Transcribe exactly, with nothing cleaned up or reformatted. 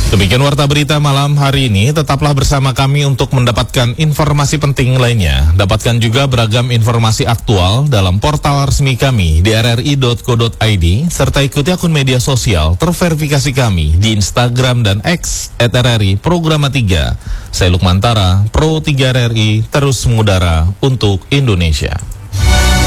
Demikian warta berita malam hari ini. Tetaplah bersama kami untuk mendapatkan informasi penting lainnya. Dapatkan juga beragam informasi aktual dalam portal resmi kami di r r i dot co dot i d serta ikuti akun media sosial terverifikasi kami di Instagram dan X et r r i Programa tiga. Saya Lukman Tara, Pro tiga R R I, terus mengudara untuk Indonesia.